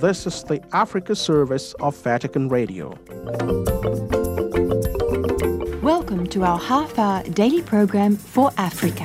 This is the Africa service of Vatican Radio. Welcome to our half-hour daily program for Africa.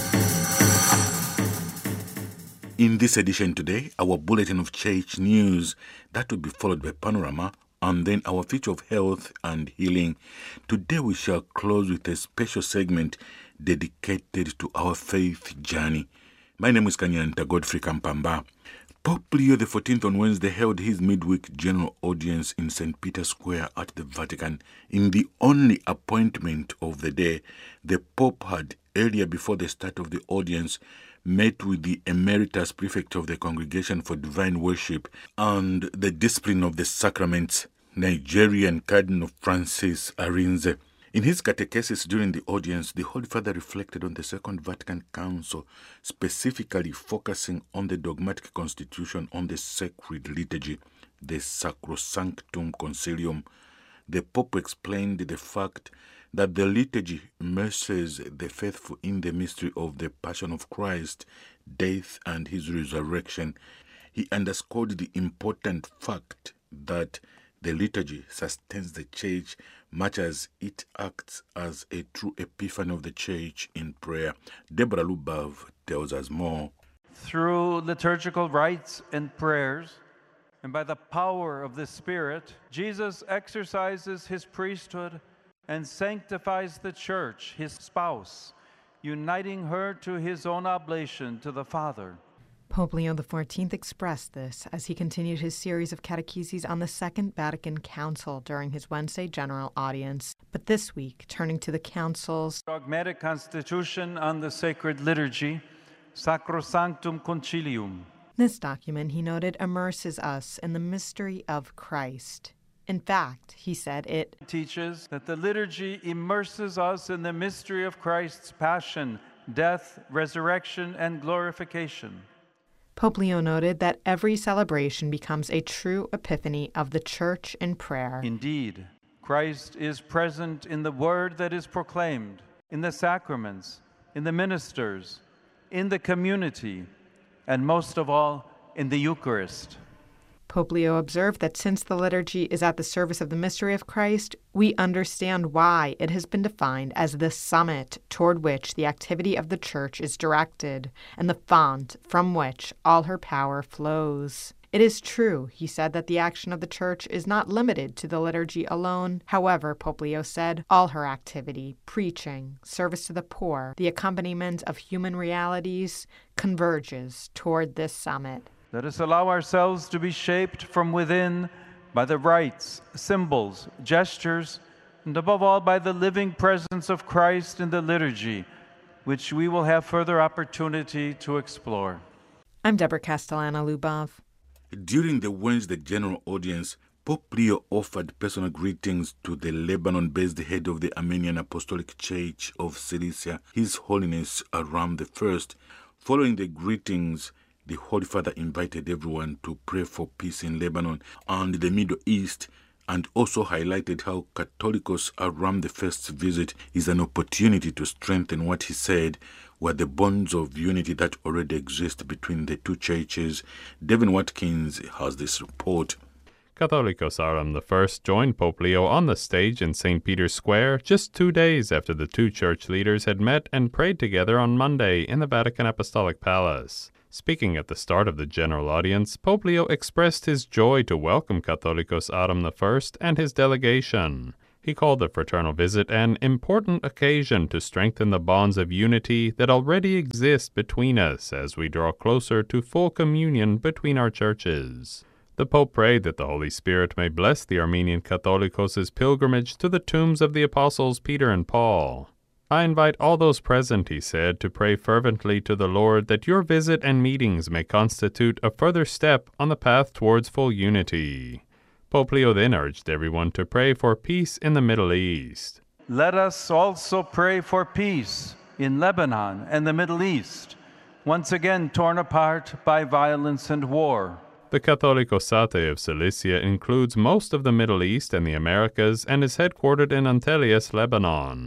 In this edition today, our bulletin of church news, that will be followed by Panorama, and then our feature of health and healing. Today we shall close with a special segment dedicated to our faith journey. My name is Kanyanta Godfrey Kampamba. Pope Leo XIV on Wednesday held his midweek general audience in St. Peter's Square at the Vatican. In the only appointment of the day, the Pope had, earlier before the start of the audience, met with the Emeritus Prefect of the Congregation for Divine Worship and the Discipline of the Sacraments, Nigerian Cardinal Francis Arinze. In his catechesis during the audience, the Holy Father reflected on the Second Vatican Council, specifically focusing on the dogmatic constitution on the sacred liturgy, the Sacrosanctum Concilium. The Pope explained the fact that the liturgy immerses the faithful in the mystery of the Passion of Christ, death, and his resurrection. He underscored the important fact that the liturgy sustains the Church much as it acts as a true epiphany of the Church in prayer. Deborah Lubav tells us more. Through liturgical rites and prayers, and by the power of the Spirit, Jesus exercises his priesthood and sanctifies the Church, his spouse, uniting her to his own oblation to the Father. Pope Leo XIV expressed this as he continued his series of catecheses on the Second Vatican Council during his Wednesday general audience. But this week, turning to the Council's dogmatic constitution on the sacred liturgy, Sacrosanctum Concilium. This document, he noted, immerses us in the mystery of Christ. In fact, he said, it teaches that the liturgy immerses us in the mystery of Christ's passion, death, resurrection, and glorification. Pope Leo noted that every celebration becomes a true epiphany of the Church in prayer. Indeed, Christ is present in the word that is proclaimed, in the sacraments, in the ministers, in the community, and most of all, in the Eucharist. Pope Leo observed that since the liturgy is at the service of the mystery of Christ, we understand why it has been defined as the summit toward which the activity of the Church is directed and the font from which all her power flows. It is true, he said, that the action of the Church is not limited to the liturgy alone. However, Pope Leo said, all her activity, preaching, service to the poor, the accompaniment of human realities, converges toward this summit. Let us allow ourselves to be shaped from within by the rites, symbols, gestures, and above all by the living presence of Christ in the liturgy, which we will have further opportunity to explore. I'm Deborah Castellana-Lubov. During the Wednesday general audience, Pope Leo offered personal greetings to the Lebanon-based head of the Armenian Apostolic Church of Cilicia, His Holiness Aram I. Following the greetings, the Holy Father invited everyone to pray for peace in Lebanon and the Middle East, and also highlighted how Catholicos Aram I's visit is an opportunity to strengthen what he said were the bonds of unity that already exist between the two churches. Devin Watkins has this report. Catholicos Aram I joined Pope Leo on the stage in St. Peter's Square just 2 days after the two church leaders had met and prayed together on Monday in the Vatican Apostolic Palace. Speaking at the start of the general audience, Pope Leo expressed his joy to welcome Catholicos Aram I and his delegation. He called the fraternal visit an important occasion to strengthen the bonds of unity that already exist between us as we draw closer to full communion between our churches. The Pope prayed that the Holy Spirit may bless the Armenian Catholicos' pilgrimage to the tombs of the apostles Peter and Paul. I invite all those present, he said, to pray fervently to the Lord that your visit and meetings may constitute a further step on the path towards full unity. Pope Leo then urged everyone to pray for peace in the Middle East. Let us also pray for peace in Lebanon and the Middle East, once again torn apart by violence and war. The Catholicosate of Cilicia includes most of the Middle East and the Americas and is headquartered in Antelias, Lebanon.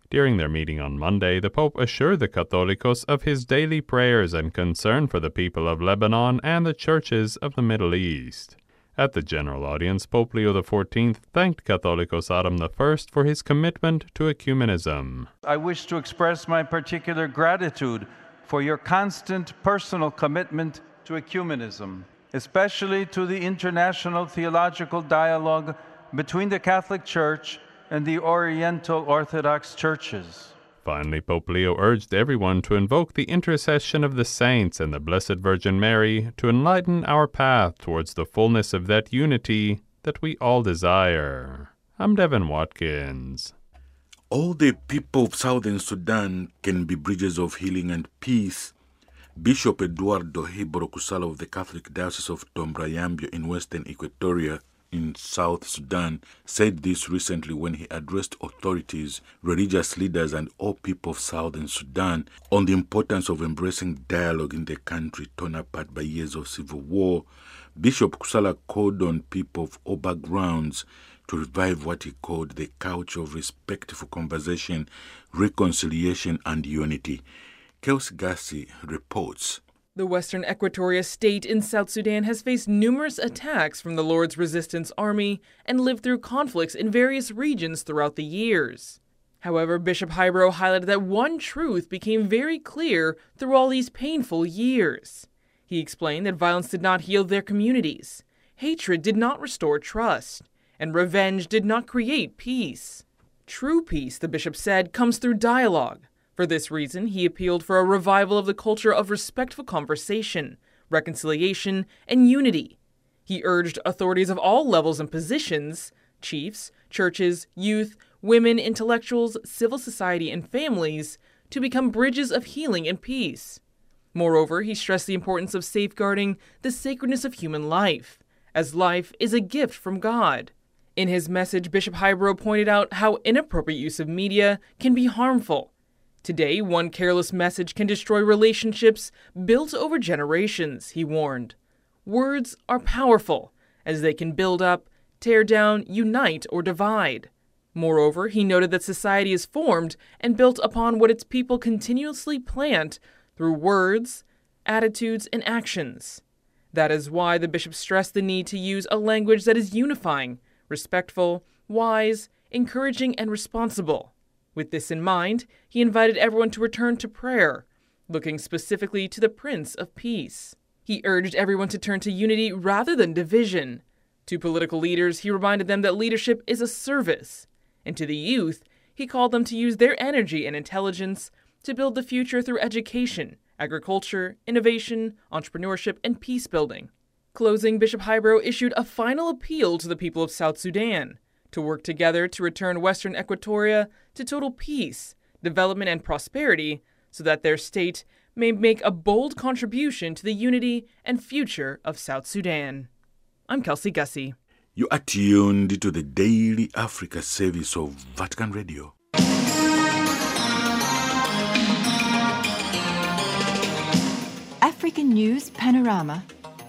During their meeting on Monday, the Pope assured the Catholicos of his daily prayers and concern for the people of Lebanon and the churches of the Middle East. At the general audience, Pope Leo XIV thanked Catholicos Adam I for his commitment to ecumenism. I wish to express my particular gratitude for your constant personal commitment to ecumenism, especially to the international theological dialogue between the Catholic Church and the Oriental Orthodox churches. Finally, Pope Leo urged everyone to invoke the intercession of the saints and the Blessed Virgin Mary to enlighten our path towards the fullness of that unity that we all desire. I'm Devin Watkins. All the people of Southern Sudan can be bridges of healing and peace. Bishop Eduardo Hiboro Kusala of the Catholic Diocese of Tombrayambio in Western Equatoria in South Sudan said this recently when he addressed authorities, religious leaders and all people of Southern Sudan on the importance of embracing dialogue in the country torn apart by years of civil war. Bishop Kusala called on people of all backgrounds to revive what he called the culture of respectful conversation, reconciliation and unity. Kelsey Gassi reports. The Western Equatoria state in South Sudan has faced numerous attacks from the Lord's Resistance Army and lived through conflicts in various regions throughout the years. However, Bishop Hiboro highlighted that one truth became very clear through all these painful years. He explained that violence did not heal their communities, hatred did not restore trust, and revenge did not create peace. True peace, the bishop said, comes through dialogue. For this reason, he appealed for a revival of the culture of respectful conversation, reconciliation, and unity. He urged authorities of all levels and positions, chiefs, churches, youth, women, intellectuals, civil society, and families, to become bridges of healing and peace. Moreover, he stressed the importance of safeguarding the sacredness of human life, as life is a gift from God. In his message, Bishop Hiboro pointed out how inappropriate use of media can be harmful. Today, one careless message can destroy relationships built over generations, he warned. Words are powerful, as they can build up, tear down, unite, or divide. Moreover, he noted that society is formed and built upon what its people continuously plant through words, attitudes, and actions. That is why the bishop stressed the need to use a language that is unifying, respectful, wise, encouraging, and responsible. With this in mind, he invited everyone to return to prayer, looking specifically to the Prince of Peace. He urged everyone to turn to unity rather than division. To political leaders, he reminded them that leadership is a service. And to the youth, he called them to use their energy and intelligence to build the future through education, agriculture, innovation, entrepreneurship, and peace building. Closing, Bishop Hiboro issued a final appeal to the people of South Sudan to work together to return Western Equatoria to total peace, development, and prosperity so that their state may make a bold contribution to the unity and future of South Sudan. I'm Kelsey Gussie. You are tuned to the Daily Africa service of Vatican Radio. African News Panorama.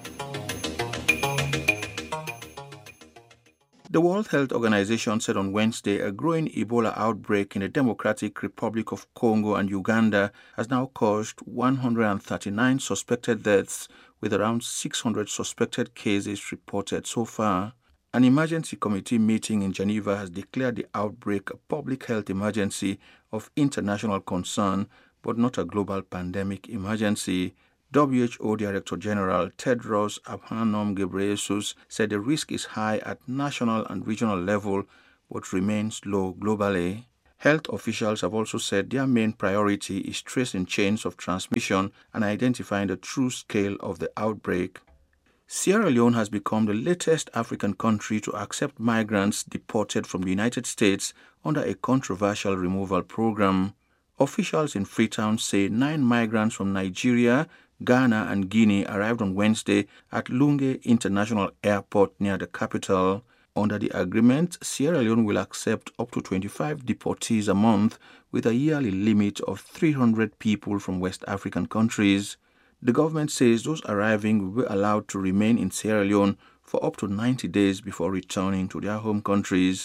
The World Health Organization said on Wednesday a growing Ebola outbreak in the Democratic Republic of Congo and Uganda has now caused 139 suspected deaths, with around 600 suspected cases reported so far. An emergency committee meeting in Geneva has declared the outbreak a public health emergency of international concern, but not a global pandemic emergency. WHO Director General Tedros Adhanom Ghebreyesus said the risk is high at national and regional level, but remains low globally. Health officials have also said their main priority is tracing chains of transmission and identifying the true scale of the outbreak. Sierra Leone has become the latest African country to accept migrants deported from the United States under a controversial removal program. Officials in Freetown say 9 migrants from Nigeria, Ghana and Guinea arrived on Wednesday at Lunge International Airport near the capital. Under the agreement, Sierra Leone will accept up to 25 deportees a month, with a yearly limit of 300 people from West African countries. The government says those arriving will be allowed to remain in Sierra Leone for up to 90 days before returning to their home countries.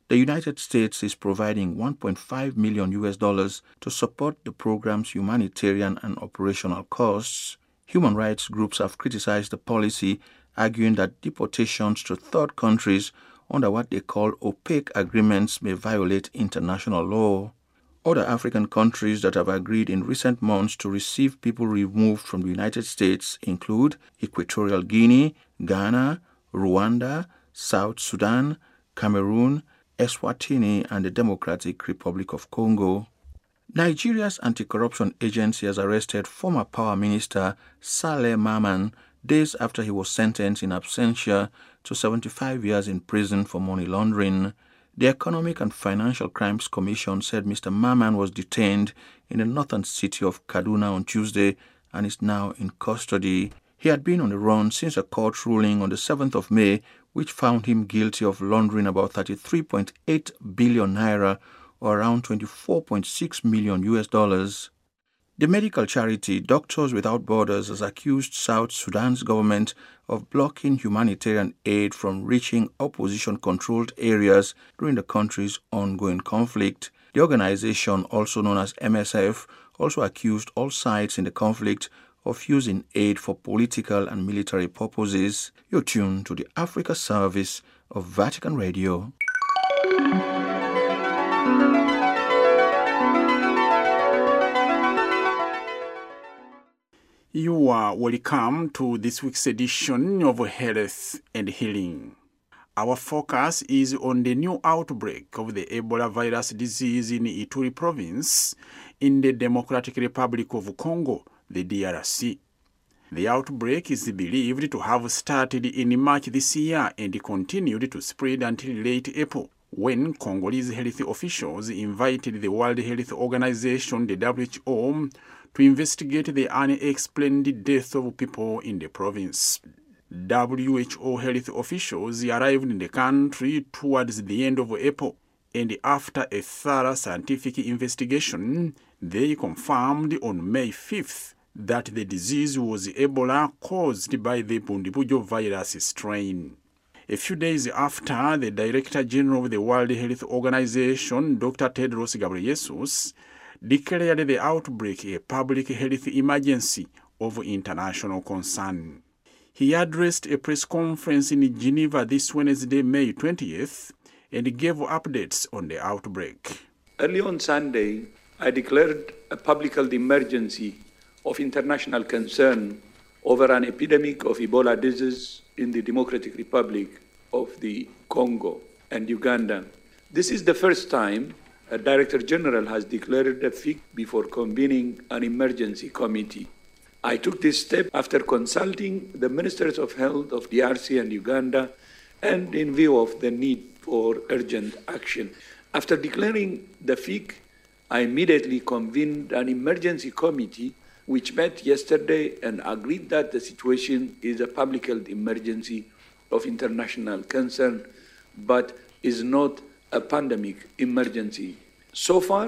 The United States is providing $1.5 million to support the program's humanitarian and operational costs. Human rights groups have criticized the policy, arguing that deportations to third countries under what they call opaque agreements may violate international law. Other African countries that have agreed in recent months to receive people removed from the United States include Equatorial Guinea, Ghana, Rwanda, South Sudan, Cameroon, Eswatini, and the Democratic Republic of Congo. Nigeria's anti-corruption agency has arrested former Power Minister Saleh Maman days after he was sentenced in absentia to 75 years in prison for money laundering. The Economic and Financial Crimes Commission said Mr. Maman was detained in the northern city of Kaduna on Tuesday and is now in custody. He had been on the run since a court ruling on the 7th of May, which found him guilty of laundering about 33.8 billion naira, or around $24.6 million. The medical charity Doctors Without Borders has accused South Sudan's government of blocking humanitarian aid from reaching opposition-controlled areas during the country's ongoing conflict. The organization, also known as MSF, also accused all sides in the conflict of using aid for political and military purposes. You're tuned to the Africa Service of Vatican Radio. You are welcome to this week's edition of Health and Healing. Our focus is on the new outbreak of the Ebola virus disease in Ituri province in the Democratic Republic of Congo, the DRC. The outbreak is believed to have started in March this year and continued to spread until late April, when Congolese health officials invited the World Health Organization, the WHO, to investigate the unexplained death of people in the province. WHO health officials arrived in the country towards the end of April, and after a thorough scientific investigation, they confirmed on May 5th that the disease was Ebola caused by the Bundibugyo virus strain. A few days after, the Director General of the World Health Organization, Dr. Tedros Ghebreyesus, declared the outbreak a public health emergency of international concern. He addressed a press conference in Geneva this Wednesday, May 20th, and gave updates on the outbreak. Early on Sunday, I declared a public health emergency of international concern over an epidemic of Ebola disease in the Democratic Republic of the Congo and Uganda. This is the first time a Director General has declared a FIC before convening an emergency committee. I took this step after consulting the Ministers of Health of DRC and Uganda and in view of the need for urgent action. After declaring the FIC, I immediately convened an emergency committee which met yesterday and agreed that the situation is a public health emergency of international concern, but is not a pandemic emergency. So far,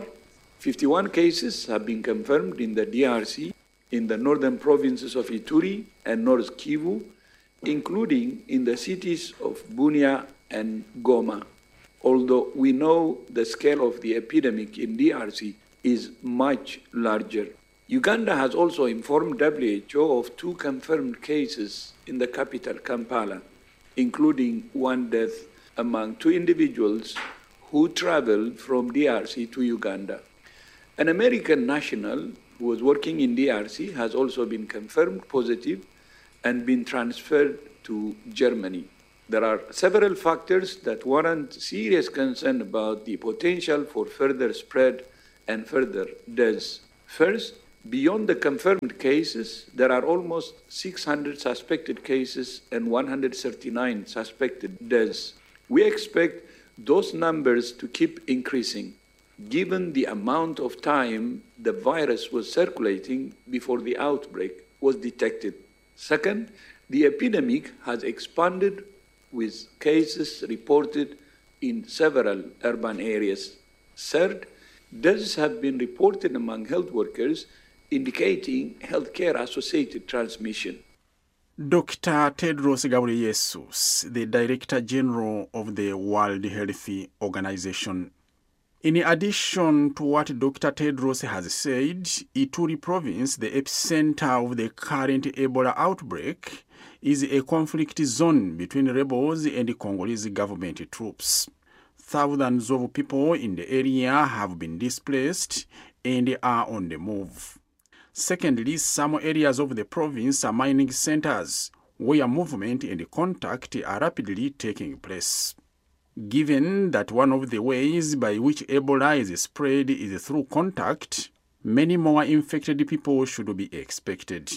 51 cases have been confirmed in the DRC, in the northern provinces of Ituri and North Kivu, including in the cities of Bunia and Goma. Although we know the scale of the epidemic in DRC is much larger. Uganda has also informed WHO of 2 confirmed cases in the capital, Kampala, including 1 death among 2 individuals who traveled from DRC to Uganda. An American national who was working in DRC has also been confirmed positive and been transferred to Germany. There are several factors that warrant serious concern about the potential for further spread and further deaths. First, beyond the confirmed cases, there are almost 600 suspected cases and 139 suspected deaths. We expect those numbers to keep increasing, given the amount of time the virus was circulating before the outbreak was detected. Second, the epidemic has expanded with cases reported in several urban areas. Third, deaths have been reported among health workers, indicating healthcare-associated transmission. Dr. Tedros Ghebreyesus, the Director General of the World Health Organization. In addition to what Dr. Tedros has said, Ituri province, the epicenter of the current Ebola outbreak, is a conflict zone between rebels and the Congolese government troops. Thousands of people in the area have been displaced and are on the move. Secondly, some areas of the province are mining centers where movement and contact are rapidly taking place. Given that one of the ways by which Ebola is spread is through contact, many more infected people should be expected.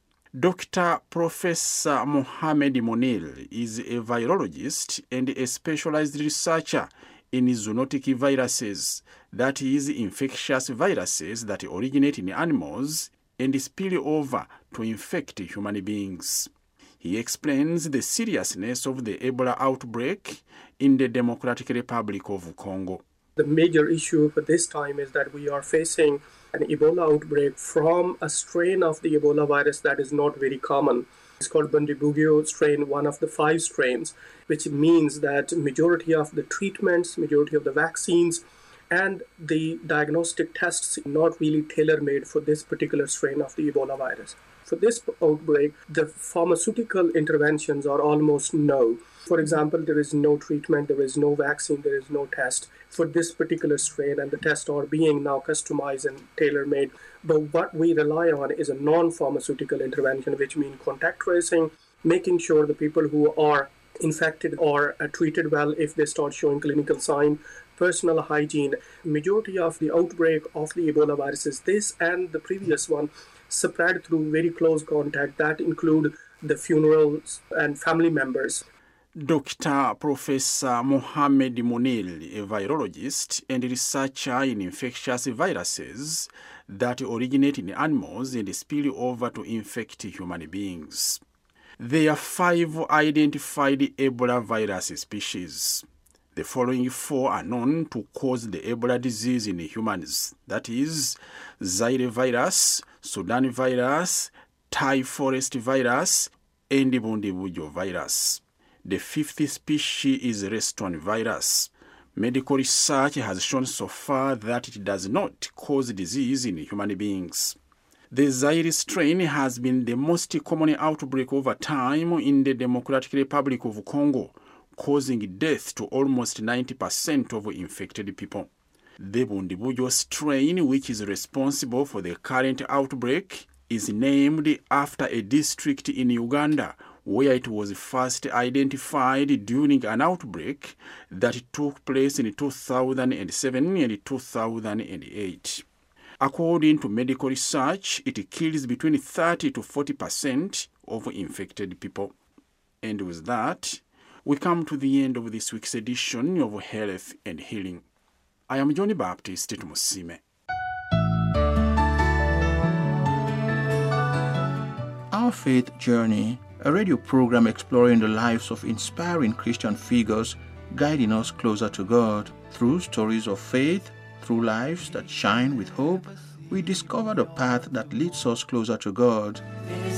Dr. Professor Mohamed Monil is a virologist and a specialized researcher in zoonotic viruses, that is, infectious viruses that originate in animals and spill over to infect human beings. He explains the seriousness of the Ebola outbreak in the Democratic Republic of Congo. The major issue for this time is that we are facing an Ebola outbreak from a strain of the Ebola virus that is not very common. It's called Bundibugyo strain, one of the 5 strains, which means that majority of the treatments, majority of the vaccines, and the diagnostic tests are not really tailor-made for this particular strain of the Ebola virus. For this outbreak, the pharmaceutical interventions are almost no. For example, there is no treatment, there is no vaccine, there is no test for this particular strain, and the tests are being now customized and tailor-made. But what we rely on is a non-pharmaceutical intervention, which means contact tracing, making sure the people who are infected are treated well if they start showing clinical signs, personal hygiene. Majority of the outbreak of the Ebola viruses, this and the previous one, spread through very close contact that include the funerals and family members. Dr. Professor Mohamed Monil, a virologist and researcher in infectious viruses that originate in animals and spill over to infect human beings. There are 5 identified Ebola virus species. The following 4 are known to cause the Ebola disease in humans, that is, Zaire virus, Sudan virus, Thai forest virus, and Bundibugyo virus. The 5th species is Reston virus. Medical research has shown so far that it does not cause disease in human beings. The Zaire strain has been the most common outbreak over time in the Democratic Republic of Congo, causing death to almost 90% of infected people. The Bundibugyo strain, which is responsible for the current outbreak, is named after a district in Uganda where it was first identified during an outbreak that took place in 2007 and 2008. According to medical research, it kills between 30 to 40% of infected people. And with that, we come to the end of this week's edition of Health and Healing. I am Johnny Baptist Musime. Our Faith Journey, a radio program exploring the lives of inspiring Christian figures, guiding us closer to God. Through stories of faith, through lives that shine with hope, we discover the path that leads us closer to God.